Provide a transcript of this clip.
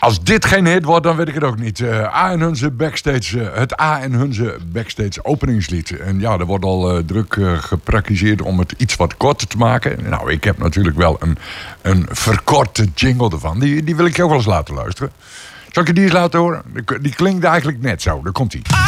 Als dit geen hit wordt, dan weet ik het ook niet. A en Hunze Backstage, het A en Hunze Backstage openingslied. En ja, er wordt al druk gepraktiseerd om het iets wat korter te maken. Nou, ik heb natuurlijk wel een verkorte jingle ervan. Die wil ik je ook wel eens laten luisteren. Zal ik je die eens laten horen? Die klinkt eigenlijk net zo. Daar komt-ie.